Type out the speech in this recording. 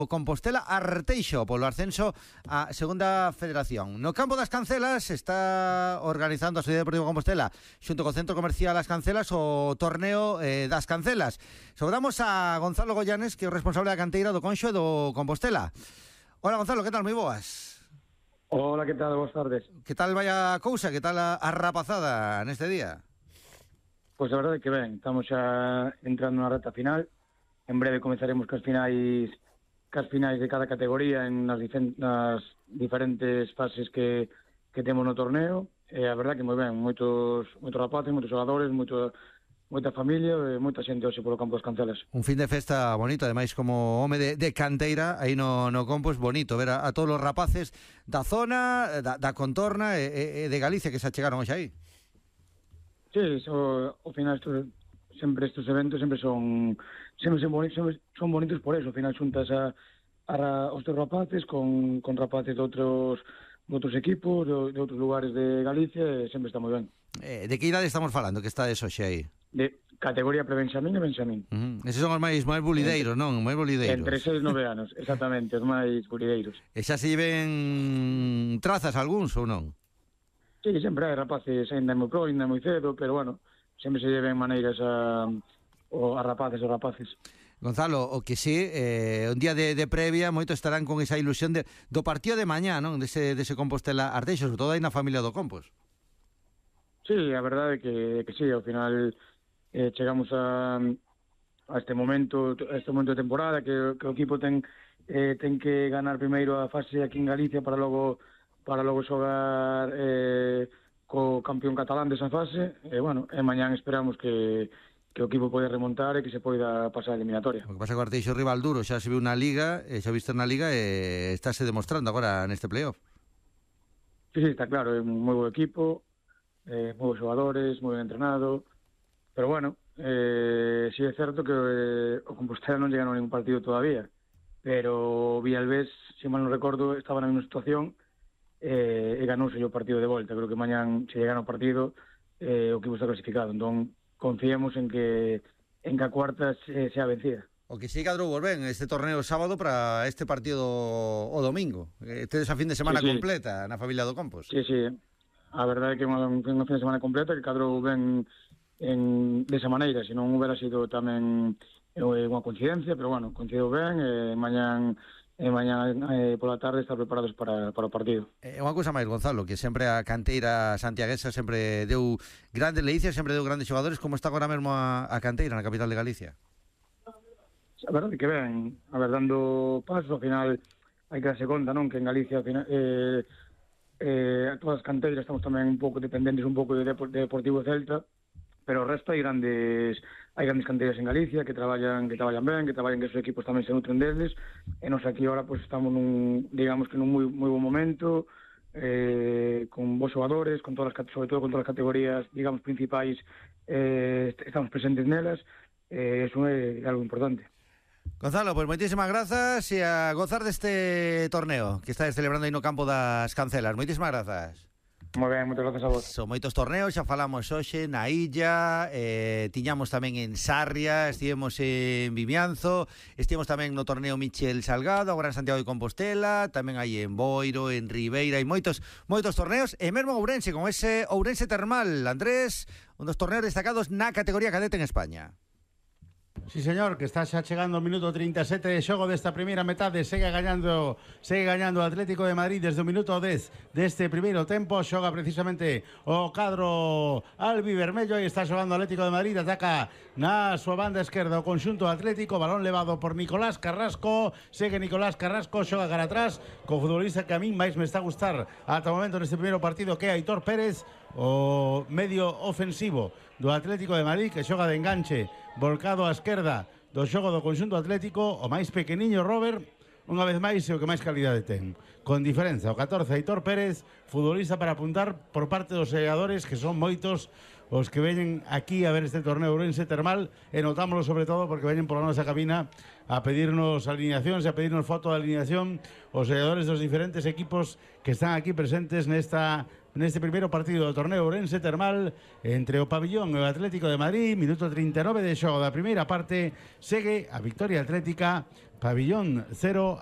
O Compostela Arteixo polo ascenso a Segunda Federación. No campo das Cancelas está organizando a Sociedade Deportiva Compostela xunto co Centro Comercial As Cancelas o torneo das Cancelas. Saudamos a Gonzalo Goyanes, que é o responsable da canteira do Conxo e do Compostela. Hola Gonzalo, que tal? Moi boas. Hola, que tal? Boas tardes. Que tal vai a cousa? Que tal a rapazada neste día? Pois a verdade é que ben, estamos xa entrando na reta final. En breve comezaremos cas finais de cada categoría en nas diferentes fases que temos no torneo. E a verdade que moi ben, moitos rapaces, moitos xogadores, moita familia e moita xente hoxe polo campo das Cancelas. Un fin de festa bonito, ademais como home de canteira aí no campo, es bonito ver a todos os rapaces da zona, da contorna e de Galicia que se achegaron hoxe aí. Sí, ao final estes eventos sempre son bonitos por eso. Ao final xuntas os teus rapaces con rapaces de outros equipos, de outros lugares de Galicia, e sempre está moi ben. De que idade estamos falando que estades hoxe aí? De categoría pre-Benxamín e Benxamín. Eses son os máis bulideiros, non? Máis bulideiros. Entre 6 e 9 anos, exactamente, os máis bulideiros. E xa se lleven trazas algúns ou non? Sí, sempre hai rapaces, ainda moi pro, ainda moi cedo, pero bueno, sempre se lleven maneiras a rapaces. Gonzalo, o que sí, un día de previa, moitos estarán con esa ilusión do partido de mañá, non? Dese Compostela Arteixo, sobre todo aí na familia do Compos. Sí, a verdade é que sí, ao final chegamos a este momento de temporada que o equipo ten que ganar primeiro a fase aquí en Galicia para logo xogar co campeón catalán desa fase, e bueno, mañán esperamos que o equipo pode remontar e que se poida pasar a eliminatoria. O que pasa que o Arteixo rival duro, xa se viu na Liga, xa visto na Liga e estáse demostrando agora neste playoff. Sí, está claro, é un moi bo equipo, moi bons xogadores, moi ben entrenado, pero bueno, sí é certo que o Compostela non lle ganou ningún partido todavía, pero Villalbés, se mal non recordo, estaba na mesma situación e ganouse o partido de volta. Creo que mañán se lle gana o partido o equipo está clasificado, entón confiemos en que a cuarta sea vencida. O que sí cadrou ben este torneo sábado para este partido o domingo. Tedes a fin de semana completa na familia do Compos. Sí. A verdade é que un fin de semana completa que cadrou ben desa maneira, se non houbera sido tamén unha coincidencia, pero bueno, coincidou ben e mañán pola tarde estar preparados para o partido. Unha cousa máis, Gonzalo, que sempre a canteira santiaguesa sempre deu grandes leicias, sempre deu grandes xogadores. Como está agora mesmo a canteira na capital de Galicia? A verdade que ben, dando pasos, ao final hai que darse conta, non, que en Galicia ao final todas as canteiras estamos tamén un pouco dependentes un pouco de Deportivo Celta, pero o resto hai grandes canteiras en Galicia que traballan ben, que os equipos tamén se nutren deles, e nos aquí ahora pues estamos nun moi bon momento, con bons xogadores, sobre todo con todas as categorías, digamos, principais, estamos presentes nelas, eso é algo importante. Gonzalo, pues moitísimas grazas e a gozar deste torneo que estáis celebrando aí no campo das Cancelas. Moitísimas grazas. Moi ben, moitas grazas a vos. Son moitos torneos, xa falamos hoxe na Illa, tiñamos tamén en Sarria, estivemos en Vimianzo, estivemos tamén no torneo Michel Salgado, agora en Santiago de Compostela, tamén hai en Boiro, en Ribeira, hai moitos torneos, e mesmo Ourense, con ese Ourense Termal, Andrés, un dos torneos destacados na categoría cadete en España. Sí, señor, que está xa chegando o minuto 37 de xogo desta primeira metade. Segue gañando o Atlético de Madrid desde o minuto 10 deste primeiro tempo. Xoga precisamente o cadro albivermello e está xogando o Atlético de Madrid. Ataca na súa banda esquerda o conxunto Atlético. Balón levado por Nicolás Carrasco. Segue Nicolás Carrasco, xoga cara atrás co futbolista que a min máis me está a gustar ata o momento neste primeiro partido, que é Aitor Pérez, o medio ofensivo do Atlético de Madrid, que xoga de enganche volcado á esquerda do xogo do conxunto Atlético. O máis pequeniño Robert, unha vez máis, é o que máis calidade ten, con diferenza. O 14, Aitor Pérez, futbolista para apuntar por parte dos seguidores, que son moitos os que veñen aquí a ver este torneo Ourense Termal, e notámoslo sobre todo porque veñen pola nosa cabina a pedirnos alineacións e a pedirnos foto de alineación os seguidores dos diferentes equipos que están aquí presentes neste primeiro partido do torneo Ourense Termal entre o Pabillón e o Atlético de Madrid. Minuto 39 de xogo da primeira parte. Segue a victoria atlética Pabillón 0